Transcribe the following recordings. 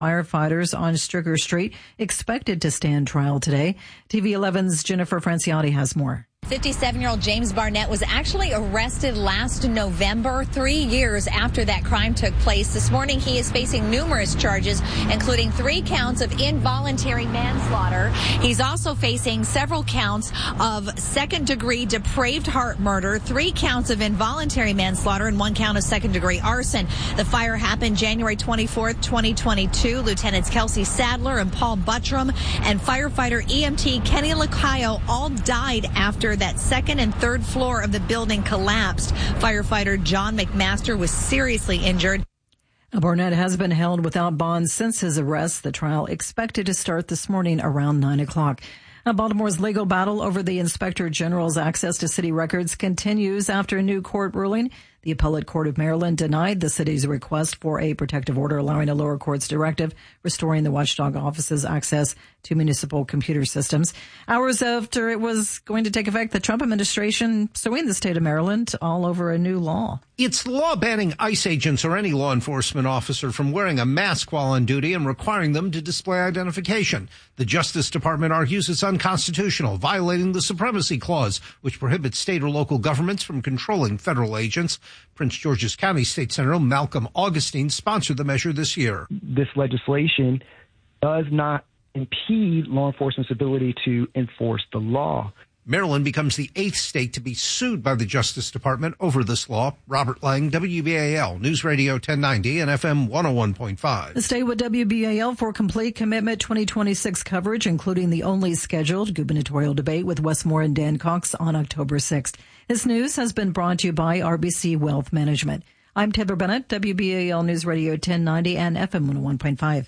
Firefighters on Stricker Street expected to stand trial today. TV 11's Jennifer Franciati has more. 57-year-old James Barnett was actually arrested last November, 3 years after that crime took place. This morning, he is facing numerous charges, including 3 counts of involuntary manslaughter. He's also facing several counts of second-degree depraved heart murder, 3 counts of involuntary manslaughter, and 1 count of second-degree arson. The fire happened January 24th, 2022. Lieutenants Kelsey Sadler and Paul Buttram and firefighter EMT Kenny Lacayo all died after that second and third floor of the building collapsed. Firefighter John McMaster was seriously injured. Barnett has been held without bond since his arrest. The trial expected to start this morning around 9 o'clock. Baltimore's legal battle over the Inspector General's access to city records continues after a new court ruling. The Appellate Court of Maryland denied the city's request for a protective order allowing a lower court's directive restoring the watchdog office's access to municipal computer systems. Hours after it was going to take effect, the Trump administration suing the state of Maryland all over a new law. It's the law banning ICE agents or any law enforcement officer from wearing a mask while on duty and requiring them to display identification. The Justice Department argues it's unconstitutional, violating the Supremacy Clause, which prohibits state or local governments from controlling federal agents. Prince George's County State Senator Malcolm Augustine sponsored the measure this year. This legislation does not impede law enforcement's ability to enforce the law. Maryland becomes the 8th state to be sued by the Justice Department over this law. Robert Lang, WBAL, News Radio 1090 and FM 101.5. Stay with WBAL for complete commitment 2026 coverage, including the only scheduled gubernatorial debate with Wes Moore and Dan Cox on October 6th. This news has been brought to you by RBC Wealth Management. I'm Taylor Bennett, WBAL News Radio 1090 and FM 101.5.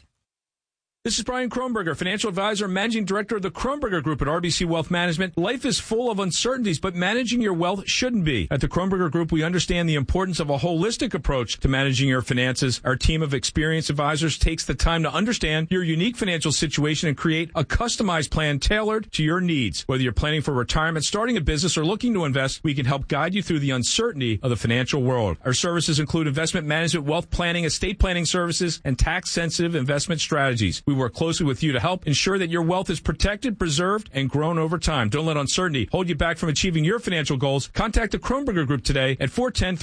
This is Brian Kronberger, financial advisor and managing director of the Kronberger Group at RBC Wealth Management. Life is full of uncertainties, but managing your wealth shouldn't be. At the Kronberger Group, we understand the importance of a holistic approach to managing your finances. Our team of experienced advisors takes the time to understand your unique financial situation and create a customized plan tailored to your needs. Whether you're planning for retirement, starting a business, or looking to invest, we can help guide you through the uncertainty of the financial world. Our services include investment management, wealth planning, estate planning services, and tax-sensitive investment strategies. We work closely with you to help ensure that your wealth is protected, preserved, and grown over time. Don't let uncertainty hold you back from achieving your financial goals. Contact the Kronberger Group today at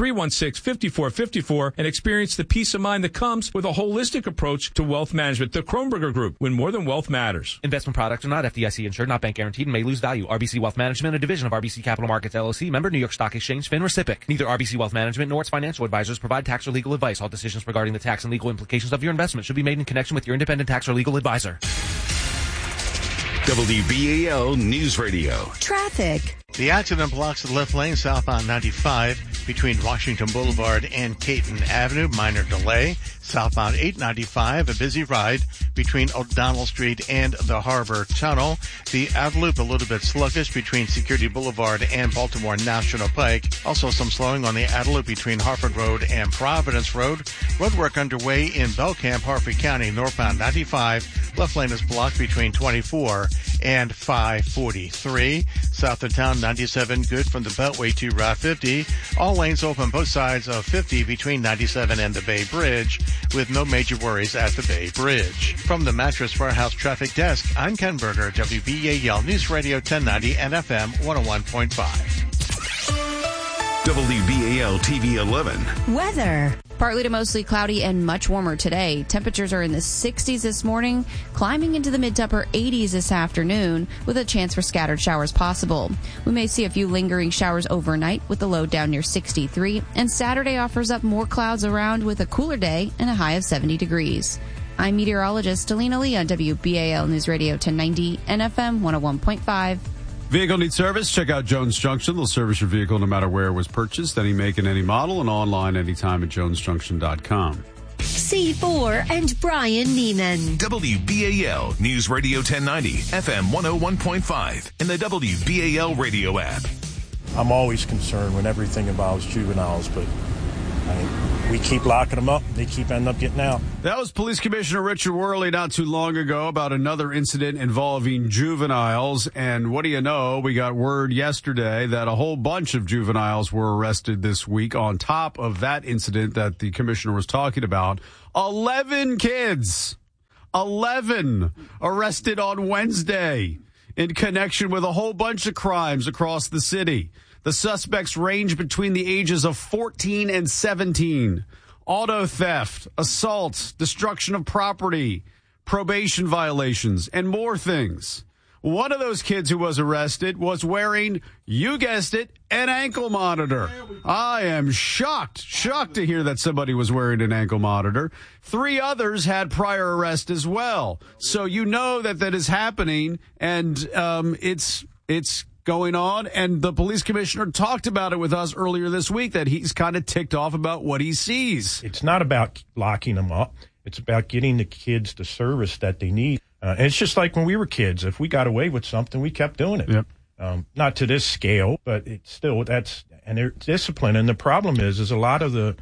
410-316-5454 and experience the peace of mind that comes with a holistic approach to wealth management. The Kronberger Group, when more than wealth matters. Investment products are not FDIC insured, not bank guaranteed, and may lose value. RBC Wealth Management, a division of RBC Capital Markets LLC, member New York Stock Exchange, FINRA SIPC. Neither RBC Wealth Management nor its financial advisors provide tax or legal advice. All decisions regarding the tax and legal implications of your investment should be made in connection with your independent tax or legal advisor. WBAL News Radio. Traffic. The accident blocks the left lane southbound 95 between Washington Boulevard and Caton Avenue. Minor delay. Southbound 895, a busy ride between O'Donnell Street and the Harbor Tunnel. The outer loop a little bit sluggish between Security Boulevard and Baltimore National Pike. Also some slowing on the outer loop between Harford Road and Providence Road. Roadwork underway in Belcamp, Harford County, northbound 95. Left lane is blocked between 24 and 543. South of town 97 good from the Beltway to Route 50. All lanes open both sides of 50 between 97 and the Bay Bridge, with no major worries at the Bay Bridge. From the Mattress Warehouse Traffic Desk, I'm Ken Berger, WBAL News Radio 1090 and FM 101.5. WBAL TV 11. Weather. Partly to mostly cloudy and much warmer today. Temperatures are in the 60s this morning, climbing into the mid to upper 80s this afternoon, with a chance for scattered showers possible. We may see a few lingering showers overnight, with the low down near 63, and Saturday offers up more clouds around with a cooler day and a high of 70 degrees. I'm meteorologist Alina Lee on WBAL News Radio 1090 and FM 101.5. Vehicle needs service? Check out Jones Junction. They'll service your vehicle no matter where it was purchased, any make and any model, and online anytime at jonesjunction.com. C4 and Brian Neiman. WBAL News Radio 1090, FM 101.5, and the WBAL radio app. I'm always concerned when everything involves juveniles, but we keep locking them up. They keep ending up getting out. That was Police Commissioner Richard Worley not too long ago about another incident involving juveniles. And what do you know? We got word yesterday that a whole bunch of juveniles were arrested this week on top of that incident that the commissioner was talking about. 11 kids 11 arrested on Wednesday in connection with a whole bunch of crimes across the city. The suspects range between the ages of 14 and 17. Auto theft, assault, destruction of property, probation violations, and more things. One of those kids who was arrested was wearing, you guessed it, an ankle monitor. I am shocked to hear that somebody was wearing an ankle monitor. 3 others had prior arrest as well. So you know that is happening, and it's going on. And the police commissioner talked about it with us earlier this week, that he's kind of ticked off about what he sees. It's not about locking them up. It's about getting the kids the service that they need. And it's just like when we were kids. If we got away with something, we kept doing it. Yep. Not to this scale, but it's still and they're disciplined. And the problem is in a lot of the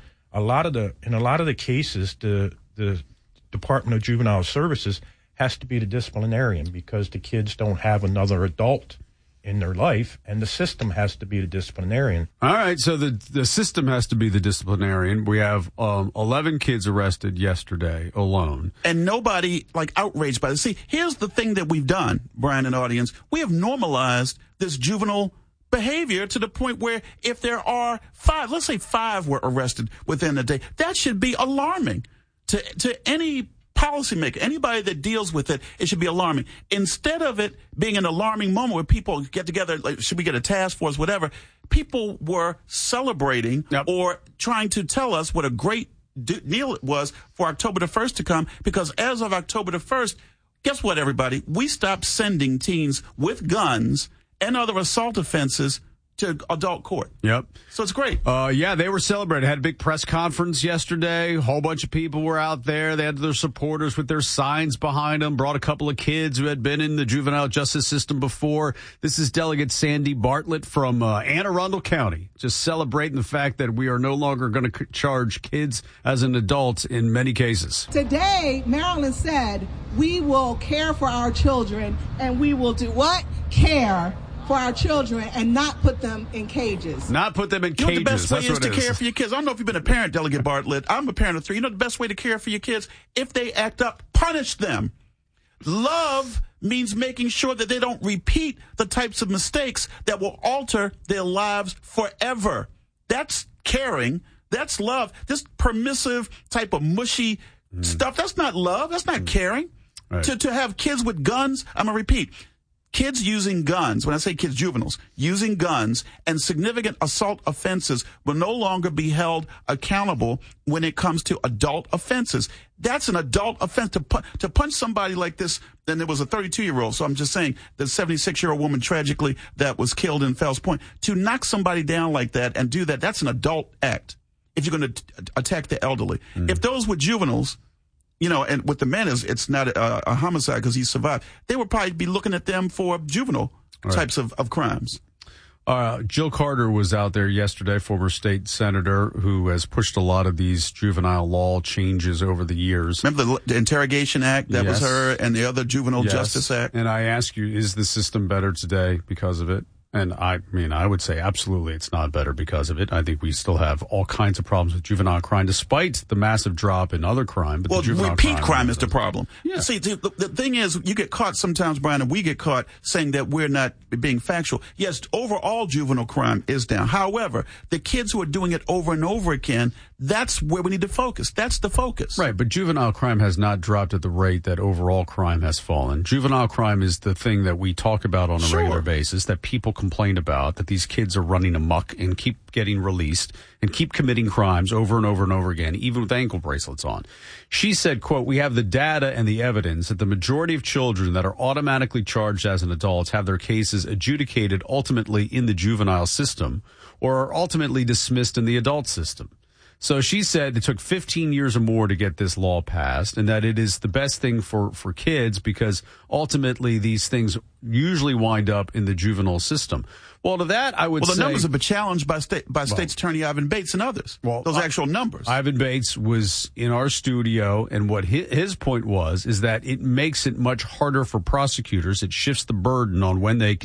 cases, the Department of Juvenile Services has to be the disciplinarian because the kids don't have another adult in their life, and the system has to be the disciplinarian. All right, so the system has to be the disciplinarian. We have 11 kids arrested yesterday alone. And nobody, outraged by this. See, here's the thing that we've done, Brian and audience. We have normalized this juvenile behavior to the point where if there are 5, let's say 5 were arrested within a day, that should be alarming to any policymaker, anybody that deals with it. It should be alarming. Instead of it being an alarming moment where people get together, should we get a task force, whatever, people were celebrating or trying to tell us what a great deal it was for October the 1st to come, because as of October the 1st, guess what, everybody? We stopped sending teens with guns and other assault offenses to adult court. Yep. So it's great. Yeah, they were celebrating. Had a big press conference yesterday. A whole bunch of people were out there. They had their supporters with their signs behind them. Brought a couple of kids who had been in the juvenile justice system before. This is Delegate Sandy Bartlett from Anne Arundel County, just celebrating the fact that we are no longer going to charge kids as an adult in many cases. Today, Maryland said we will care for our children, and we will do what? Care for our children and not put them in cages. Not put them in cages. You know, the best way is to care for your kids. I don't know if you've been a parent, Delegate Bartlett. I'm a parent of 3. You know the best way to care for your kids? If they act up, punish them. Love means making sure that they don't repeat the types of mistakes that will alter their lives forever. That's caring. That's love. This permissive type of mushy stuff, that's not love. That's not caring. Right. To have kids with guns, I'm going to repeat. Kids using guns, when I say kids, juveniles, using guns and significant assault offenses will no longer be held accountable when it comes to adult offenses. That's an adult offense. To punch somebody like this, then there was a 32-year-old, so I'm just saying, the 76-year-old woman tragically that was killed in Fells Point. To knock somebody down like that and do that, that's an adult act if you're going to attack the elderly. If those were juveniles, you know, and with the men, it's not a homicide because he survived. They would probably be looking at them for juvenile types of crimes. Jill Carter was out there yesterday, former state senator who has pushed a lot of these juvenile law changes over the years. Remember the Interrogation Act? That was her, and the other Juvenile Justice Act. And I ask you, is the system better today because of it? And I mean, I would say absolutely it's not better because of it. I think we still have all kinds of problems with juvenile crime, despite the massive drop in other crime. But repeat crime is the problem. Yeah. See, the thing is, you get caught sometimes, Brian, and we get caught saying that we're not being factual. Yes, overall juvenile crime is down. However, the kids who are doing it over and over again, that's where we need to focus. That's the focus. Right, but juvenile crime has not dropped at the rate that overall crime has fallen. Juvenile crime is the thing that we talk about on a regular basis, that people complain about, that these kids are running amok and keep getting released and keep committing crimes over and over and over again, even with ankle bracelets on. She said, quote, "We have the data and the evidence that the majority of children that are automatically charged as an adult have their cases adjudicated ultimately in the juvenile system or are ultimately dismissed in the adult system." So she said it took 15 years or more to get this law passed, and that it is the best thing for kids because ultimately these things usually wind up in the juvenile system. Well, to that, I would say... Well, the numbers have been challenged by State's Attorney Ivan Bates and others. Well, those actual numbers. Ivan Bates was in our studio, and what his point was is that it makes it much harder for prosecutors. It shifts the burden on when they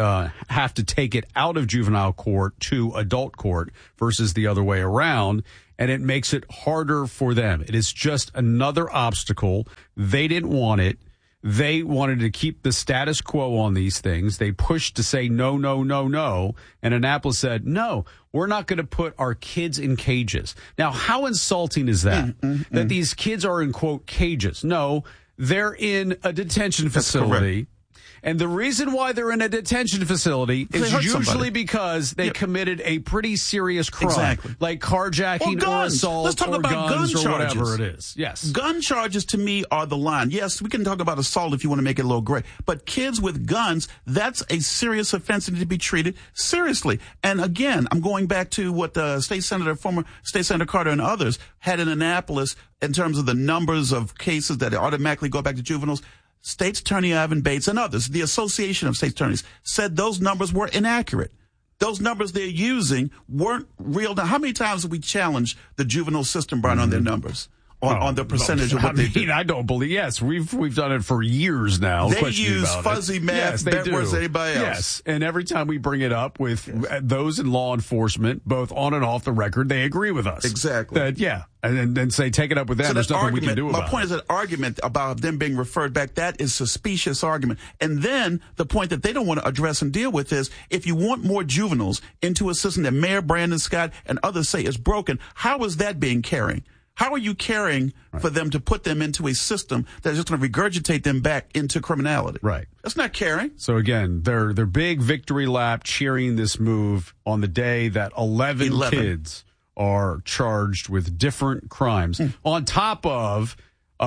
have to take it out of juvenile court to adult court versus the other way around. and it makes it harder for them. It is just another obstacle. They didn't want it. They wanted to keep the status quo on these things. They pushed to say no, no, no, no. And Annapolis said, no, we're not going to put our kids in cages. Now, how insulting is that? That these kids are in, quote, cages. No, they're in a detention facility. And the reason why they're in a detention facility is usually because they committed a pretty serious crime, like carjacking or assault. Let's talk or about guns gun or charges. whatever it is. Yes. Gun charges to me are the line. Yes, we can talk about assault if you want to make it a little gray. But kids with guns, that's a serious offense and to be treated seriously. And again, I'm going back to what the former State Senator Carter and others had in Annapolis in terms of the numbers of cases that automatically go back to juveniles. State's Attorney Ivan Bates and others, the Association of State Attorneys, said those numbers were inaccurate. Those numbers they're using weren't real. Now, how many times have we challenged the juvenile system, Brian, on their numbers? On the percentage of what they do. I don't believe. Yes, we've done it for years now. They use fuzzy math better words than anybody else. Yes, and every time we bring it up with those in law enforcement, both on and off the record, they agree with us. Exactly. And then say take it up with them. So there's nothing we can do about it. My point is that argument about them being referred back, that is a specious argument. And then the point that they don't want to address and deal with is if you want more juveniles into a system that Mayor Brandon Scott and others say is broken, how is that being caring? How are you caring for them to put them into a system that's just going to regurgitate them back into criminality? Right. That's not caring. So again, their big victory lap cheering this move on the day that 11 kids are charged with different crimes on top of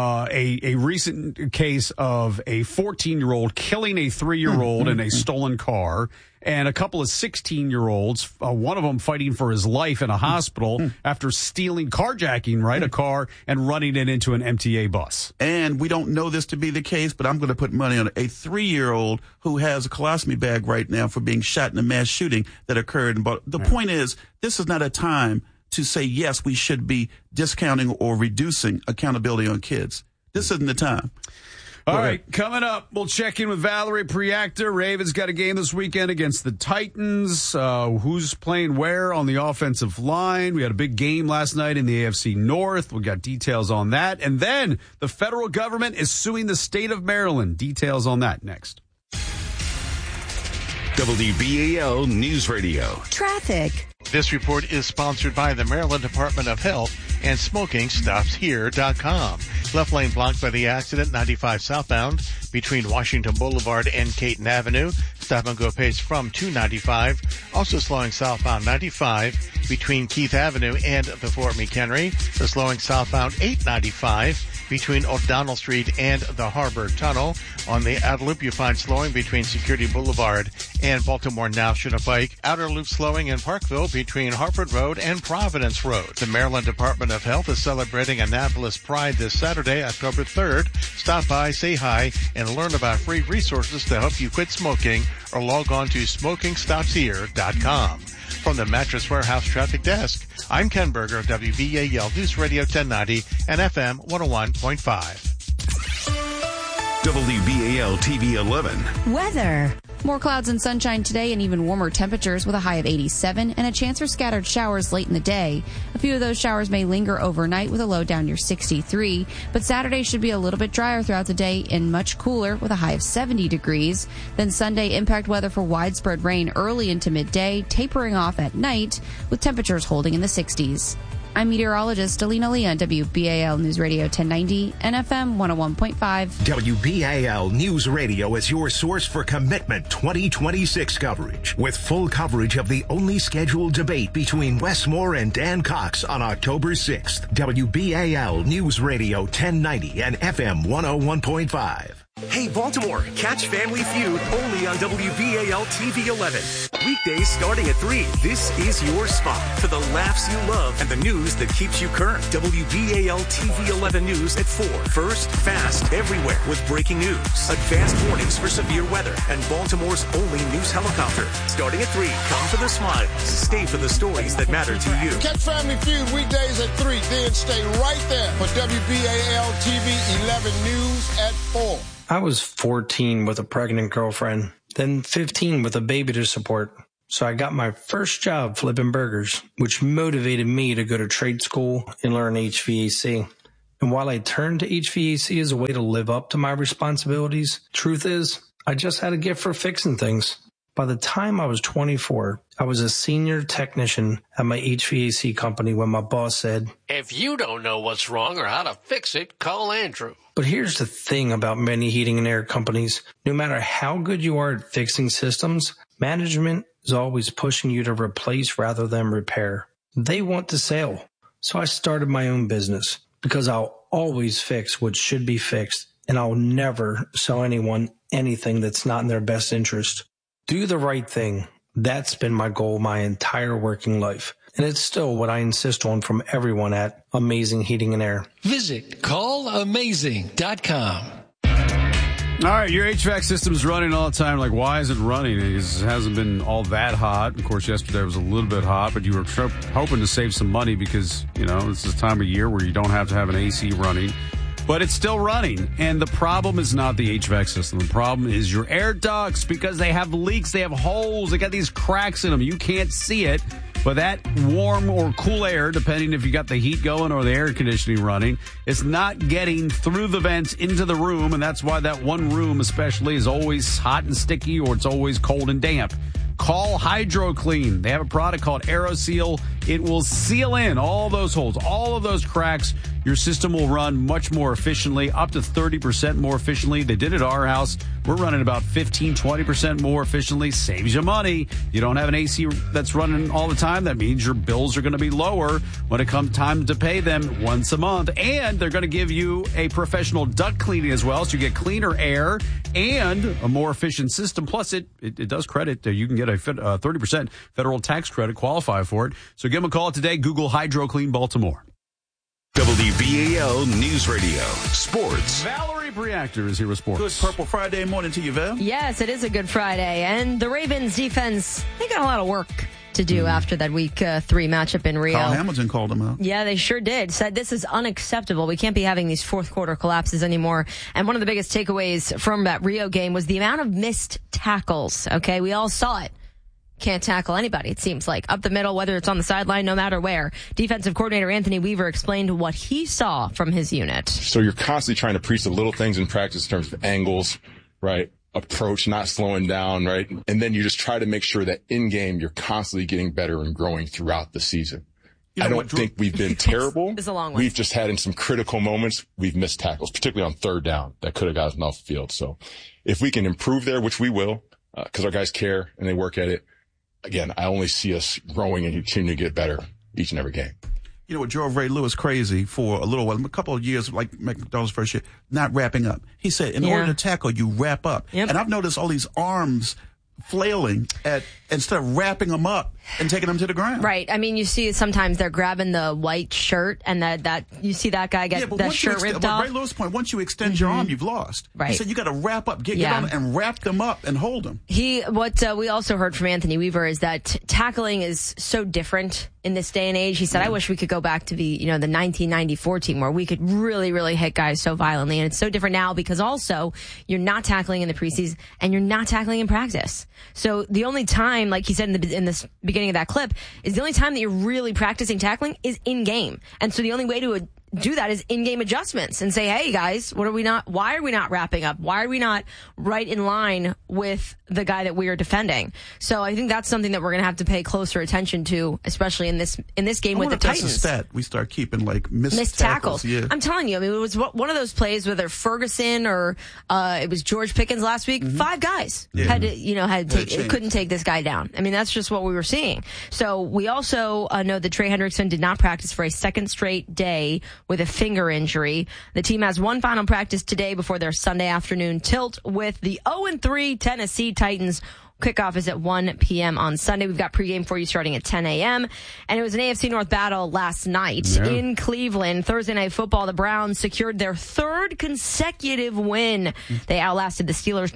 a recent case of a 14-year-old killing a 3-year-old in a stolen car, and a couple of 16-year-olds, one of them fighting for his life in a hospital after carjacking a car and running it into an MTA bus. And we don't know this to be the case, but I'm going to put money on it. A 3-year-old who has a colostomy bag right now for being shot in a mass shooting that occurred. But the point is, this is not a time to say, yes, we should be discounting or reducing accountability on kids. This isn't the time. All right, coming up, we'll check in with Valerie Priacta. Ravens got a game this weekend against the Titans. Who's playing where on the offensive line? We had a big game last night in the AFC North. We got details on that. And then the federal government is suing the state of Maryland. Details on that next. WBAL News Radio. Traffic. This report is sponsored by the Maryland Department of Health and SmokingStopsHere.com. Left lane blocked by the accident, 95 southbound between Washington Boulevard and Caton Avenue. Stop and go pace from 295. Also slowing southbound 95 between Keith Avenue and the Fort McHenry. The slowing southbound 895 between O'Donnell Street and the Harbor Tunnel. On the outer loop, you find slowing between Security Boulevard and Baltimore National Pike. Outer loop slowing in Parkville between Harford Road and Providence Road. The Maryland Department of Health is celebrating Annapolis Pride this Saturday, October 3rd. Stop by, say hi, and learn about free resources to help you quit smoking, or log on to SmokingStopsHere.com. From the Mattress Warehouse Traffic Desk, I'm Ken Berger, WBAL News Radio 1090 and FM 101.5. WBAL TV 11. Weather. More clouds and sunshine today and even warmer temperatures with a high of 87 and a chance for scattered showers late in the day. A few of those showers may linger overnight with a low down near 63, but Saturday should be a little bit drier throughout the day and much cooler with a high of 70 degrees. Then Sunday, impact weather for widespread rain early into midday, tapering off at night with temperatures holding in the 60s. I'm meteorologist Alina Lee on WBAL News Radio 1090 and FM 101.5. WBAL News Radio is your source for Commitment 2026 coverage, with full coverage of the only scheduled debate between Wes Moore and Dan Cox on October 6th. WBAL News Radio 1090 and FM 101.5. Hey, Baltimore, catch Family Feud only on WBAL TV 11. Weekdays starting at 3. This is your spot for the laughs you love and the news that keeps you current. WBAL TV 11 News at 4. First, fast, everywhere with breaking news, advanced warnings for severe weather, and Baltimore's only news helicopter. Starting at 3, come for the smiles, stay for the stories that matter to you. Catch Family Feud weekdays at 3, then stay right there for WBAL TV 11 News at 4. I was 14 with a pregnant girlfriend, then 15 with a baby to support. So I got my first job flipping burgers, which motivated me to go to trade school and learn HVAC. And while I turned to HVAC as a way to live up to my responsibilities, truth is, I just had a gift for fixing things. By the time I was 24, I was a senior technician at my HVAC company when my boss said, "If you don't know what's wrong or how to fix it, call Andrew." But here's the thing about many heating and air companies. No matter how good you are at fixing systems, management is always pushing you to replace rather than repair. They want to sell. So I started my own business because I'll always fix what should be fixed, and I'll never sell anyone anything that's not in their best interest. Do the right thing. That's been my goal my entire working life. And it's still what I insist on from everyone at Amazing Heating and Air. Visit callamazing.com. All right, your HVAC system's running all the time. Like, why is it running? It hasn't been all that hot. Of course, yesterday was a little bit hot, but you were hoping to save some money because, this is the time of year where you don't have to have an AC running. But it's still running, and the problem is not the HVAC system. The problem is your air ducts, because they have leaks, they have holes, they got these cracks in them. You can't see it, but that warm or cool air, depending if you got the heat going or the air conditioning running, it's not getting through the vents into the room, and that's why that one room especially is always hot and sticky, or it's always cold and damp. Call HydroClean. They have a product called AeroSeal. It will seal in all those holes, all of those cracks. Your system will run much more efficiently, up to 30% more efficiently. They did it at our house. We're running about 15, 20% more efficiently. Saves you money. You don't have an AC that's running all the time. That means your bills are going to be lower when it comes time to pay them once a month. And they're going to give you a professional duct cleaning as well, so you get cleaner air and a more efficient system. Plus, it does credit. You can get a 30% federal tax credit, qualify for it. So give them a call today. Google HydroClean Baltimore. WBAL News Radio Sports. Valerie Briactor is here with sports. Good Purple Friday morning to you, Val. Yes, it is a good Friday. And the Ravens defense, they got a lot of work to do after that week 3 matchup in Rio. Kyle Hamilton called them out. Yeah, they sure did. Said this is unacceptable. We can't be having these fourth quarter collapses anymore. And one of the biggest takeaways from that Rio game was the amount of missed tackles. Okay, we all saw it. Can't tackle anybody, it seems like. Up the middle, whether it's on the sideline, no matter where. Defensive coordinator Anthony Weaver explained what he saw from his unit. So you're constantly trying to preach the little things in practice in terms of angles, right? Approach, not slowing down, right? And then you just try to make sure that in game you're constantly getting better and growing throughout the season. I don't think we've been terrible. It's a long one. We've just had in some critical moments, we've missed tackles, particularly on third down that could have gotten off the field. So if we can improve there, which we will, because our guys care and they work at it, again, I only see us growing and continuing to get better each and every game. You know what drove Ray Lewis crazy for a little while, a couple of years, like McDonald's first year, not wrapping up. He said, in order to tackle, you wrap up. Yep. And I've noticed all these arms flailing instead of wrapping them up and taking them to the ground. Right. I mean, you see sometimes they're grabbing the white shirt and that you see that guy get that shirt ripped off. Ray Lewis' point, once you extend your arm, you've lost. Right. He said you got to wrap up, get on and wrap them up and hold them. What we also heard from Anthony Weaver is that tackling is so different in this day and age. He said, I wish we could go back to the 1994 team where we could really, really hit guys so violently. And it's so different now because also you're not tackling in the preseason and you're not tackling in practice. So the only time, like he said in this beginning of that clip, is the only time that you're really practicing tackling is in game. And so the only way to do that is in-game adjustments and say, hey guys, why are we not wrapping up? Why are we not right in line with the guy that we are defending? So I think that's something that we're going to have to pay closer attention to, especially in this game with the Titans. That's a stat we start keeping, like missed tackles. Yeah. I'm telling you, I mean, it was one of those plays, whether Ferguson or it was George Pickens last week, 5 guys couldn't take this guy down. I mean, that's just what we were seeing. So we also know that Trey Hendrickson did not practice for a second straight day with a finger injury. The team has one final practice today before their Sunday afternoon tilt with the 0-3 Tennessee Titans. Kickoff is at 1 p.m. on Sunday. We've got pregame for you starting at 10 a.m. And it was an AFC North battle last night in Cleveland. Thursday Night Football, the Browns secured their 3rd consecutive win. They outlasted the Steelers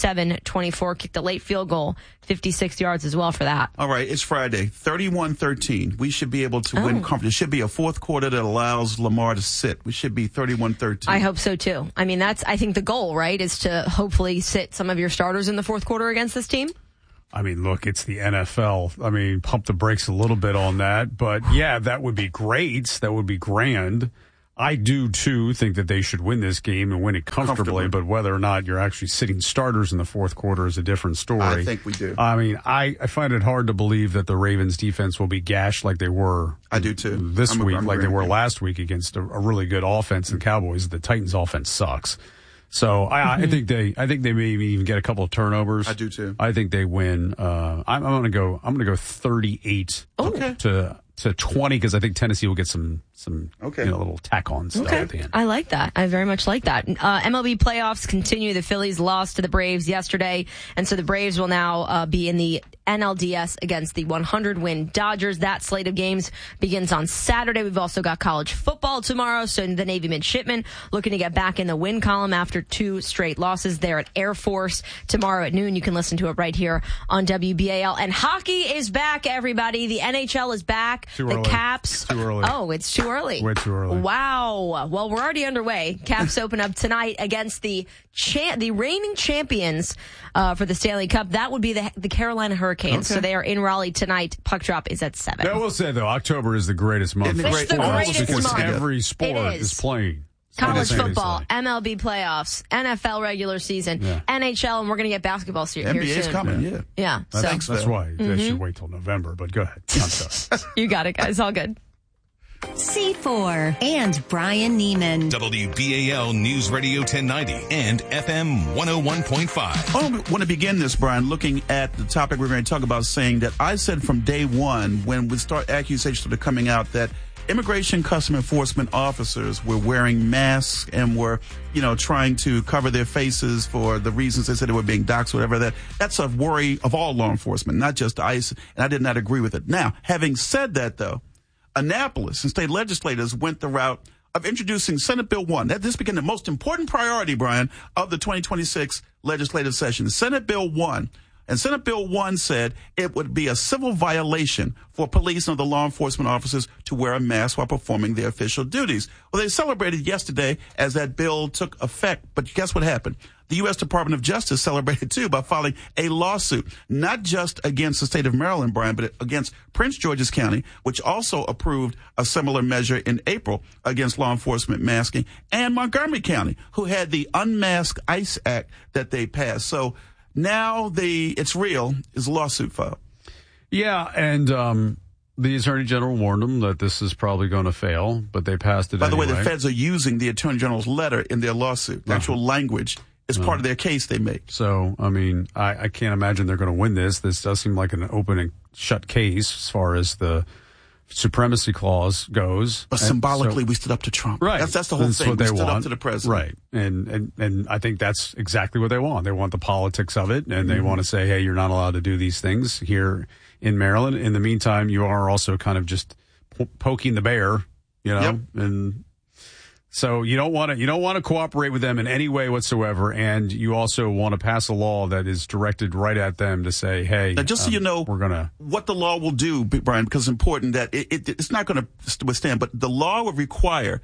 27-24, kicked a late field goal, 56 yards as well for that. All right, it's Friday, 31-13. We should be able to win comfortably. It should be a fourth quarter that allows Lamar to sit. We should be 31-13. I hope so, too. I mean, that's, I think, the goal, right, is to hopefully sit some of your starters in the fourth quarter against this team. I mean, look, it's the NFL. I mean, pump the brakes a little bit on that. But, yeah, that would be great. That would be grand. I do, too, think that they should win this game and win it comfortably. But whether or not you're actually sitting starters in the fourth quarter is a different story. I think we do. I mean, I find it hard to believe that the Ravens defense will be gashed like they were. I do, too. This week, like they were last week against a really good offense in the Cowboys. The Titans' offense sucks. So I think they may even get a couple of turnovers. I do too. I think they win. I'm going to go 38 to 20 because I think Tennessee will get some little tack on stuff at the end. I like that. I very much like that. MLB playoffs continue. The Phillies lost to the Braves yesterday, and so the Braves will now be in the NLDS against the 100-win Dodgers. That slate of games begins on Saturday. We've also got college football tomorrow, so the Navy midshipmen looking to get back in the win column after 2 straight losses there at Air Force. Tomorrow at noon, you can listen to it right here on WBAL. And hockey is back, everybody. The NHL is back. Too the early. Caps. Too early. Oh, it's too early. Way too early. Wow. Well, we're already underway. Caps open up tonight against the reigning champions for the Stanley Cup. That would be the Carolina Hurricanes. So they are in Raleigh tonight. Puck drop is at 7. I will say, though, October is the greatest month. It's the greatest because month. every sport is playing. College football, MLB playoffs, NFL regular season, NHL, and we're going to get basketball here soon. NBA's coming, Yeah. That's why they should wait till November, but go ahead. I'm sorry. You got it, guys. All good. C4 and Brian Neiman. WBAL News Radio 1090 and FM 101.5. I want to begin this, Brian, looking at the topic we're going to talk about, saying that I said from day one, when accusations started coming out, that Immigration Custom Enforcement officers were wearing masks and were, trying to cover their faces for the reasons they said they were being doxxed, whatever. That's a worry of all law enforcement, not just ICE, and I did not agree with it. Now, having said that, though, Annapolis and state legislators went the route of introducing Senate Bill 1. This became the most important priority, Brian, of the 2026 legislative session. Senate Bill 1. And Senate Bill 1 said it would be a civil violation for police and other law enforcement officers to wear a mask while performing their official duties. Well, they celebrated yesterday as that bill took effect. But guess what happened? The U.S. Department of Justice celebrated, too, by filing a lawsuit, not just against the state of Maryland, Brian, but against Prince George's County, which also approved a similar measure in April against law enforcement masking, and Montgomery County, who had the Unmasked ICE Act that they passed. So now it's real, is a lawsuit filed. Yeah, and the Attorney General warned them that this is probably going to fail, but they passed it By the anyway. way, the feds are using the Attorney General's letter in their lawsuit. The actual language is part of their case they make. So, I mean, I can't imagine they're going to win this. This does seem like an open and shut case as far as the supremacy clause goes. But symbolically, we stood up to Trump. Right. That's the whole That's thing. what We they stood want. up to the president. Right. And I think that's exactly what they want. They want the politics of it, and they want to say, hey, you're not allowed to do these things here in Maryland. In the meantime, you are also kind of just poking the bear, and so you don't want to cooperate with them in any way whatsoever, and you also want to pass a law that is directed right at them to say, hey, now, just so you know, we're gonna what the law will do, Brian, because it's important that it's not going to withstand, but the law will require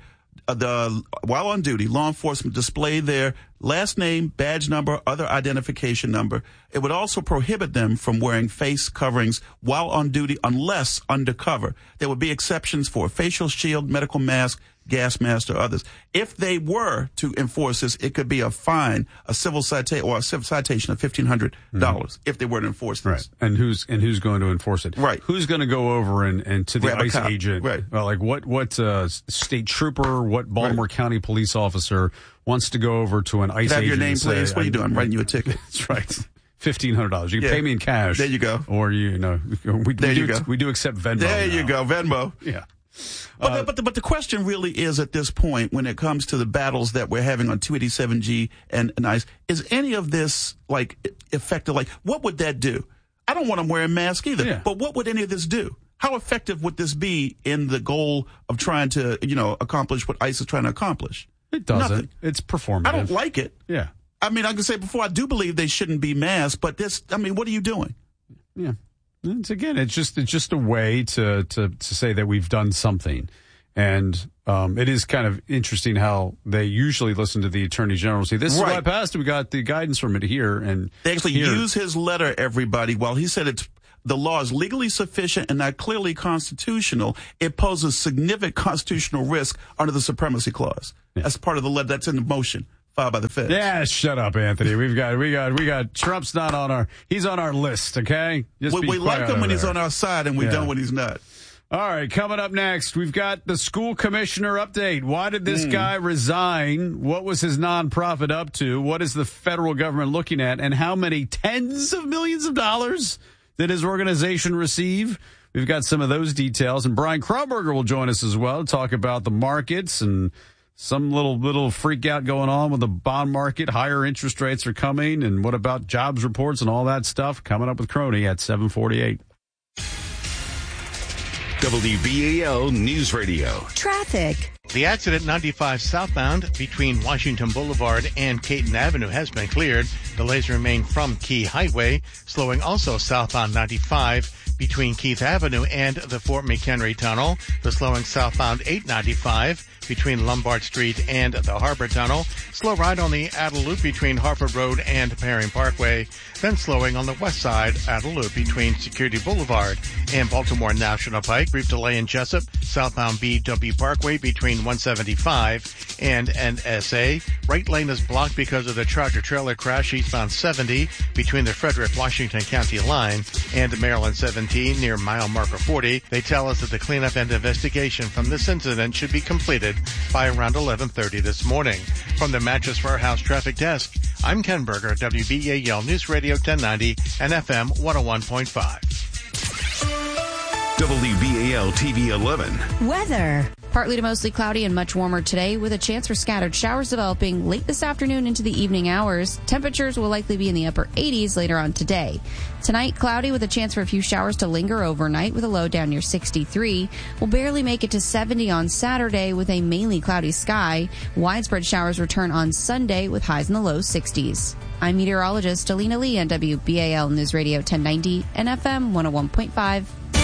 while on duty, law enforcement display their last name, badge number, other identification number. It would also prohibit them from wearing face coverings while on duty unless undercover. There would be exceptions for a facial shield, medical mask, gas mask, or others. If they were to enforce this, it could be a fine, a civil citation, or a civil citation of $1,500 if they were to enforce this. Right. And who's going to enforce it? Right. Who's going to go over and to the Grab a ICE cop. agent? Right. Like what state trooper, what Baltimore County police officer wants to go over to an ICE Can I have agent? your name, and say, please? What are you doing? I'm writing you a ticket. That's right. $1,500. You can pay me in cash. There you go. Or we do accept Venmo. There now. you go, Venmo. Yeah. But the question really is at this point, when it comes to the battles that we're having on 287G and ICE, is any of this effective? What would that do? I don't want them wearing masks either. But what would any of this do? How effective would this be in the goal of trying to, accomplish what ICE is trying to accomplish? It doesn't. Nothing. It's performative. I don't like it. Yeah. I mean, I can say before, I do believe they shouldn't be masked, but what are you doing? Yeah. It's just a way to say that we've done something. And it is kind of interesting how they usually listen to the Attorney General. See, this is what I passed. We got the guidance from it here. And they actually use his letter, everybody. While he said the law is legally sufficient and not clearly constitutional, it poses significant constitutional risk under the Supremacy Clause. Yeah. That's part of the letter that's in the motion filed by the Feds. Yeah, shut up, Anthony. We got Trump's not on he's on our list, okay? We like him when he's on our side and we don't when he's not. All right, coming up next, we've got the school commissioner update. Why did this guy resign? What was his nonprofit up to? What is the federal government looking at? And how many tens of millions of dollars did his organization receive? We've got some of those details. And Brian Krumberger will join us as well to talk about the markets and some little freak out going on with the bond market. Higher interest rates are coming. And what about jobs reports and all that stuff? Coming up with Crony at 7:48. WBAL News Radio. Traffic. The accident 95 southbound between Washington Boulevard and Caton Avenue has been cleared. Delays remain from Key Highway, slowing also southbound 95 between Keith Avenue and the Fort McHenry Tunnel. The slowing southbound 895 between Lombard Street and the Harbor Tunnel. Slow ride on the Adel Loop between Harford Road and Perry Parkway. Then slowing on the west side, Adel Loop between Security Boulevard and Baltimore National Pike. Brief delay in Jessup, southbound BW Parkway between 175 and NSA. Right lane is blocked because of the tractor-trailer crash eastbound 70 between the Frederick Washington County line and Maryland 17 near mile marker 40. They tell us that the cleanup and investigation from this incident should be completed by around 11:30 this morning. From the Mattress Warehouse Traffic Desk, I'm Ken Berger, WBAL News Radio 1090 and FM 101.5. WBAL TV 11. Weather. Partly to mostly cloudy and much warmer today with a chance for scattered showers developing late this afternoon into the evening hours. Temperatures will likely be in the upper 80s later on today. Tonight, cloudy with a chance for a few showers to linger overnight with a low down near 63. We'll barely make it to 70 on Saturday with a mainly cloudy sky. Widespread showers return on Sunday with highs in the low 60s. I'm meteorologist Alina Lee on WBAL News Radio 1090 and FM 101.5.